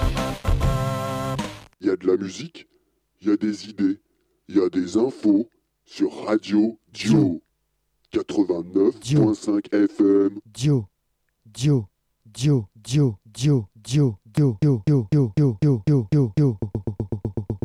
Il y a de la musique, il y a des idées, il y a des infos sur Radio Dio 89.5 FM. Dio, Dio, Dio, Dio, Dio, Dio, Dio, Dio, Dio, Dio, Dio, Dio, Dio, Dio.